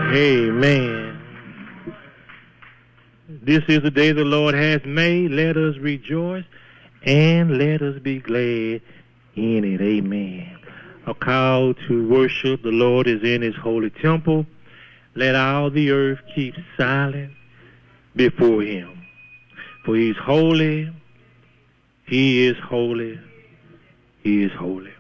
Amen. This is the day the Lord has made. Let us rejoice and let us be glad in it. Amen. A call to worship the Lord is in his holy temple. Let all the earth keep silent before him. For he is holy, he is holy, he is holy.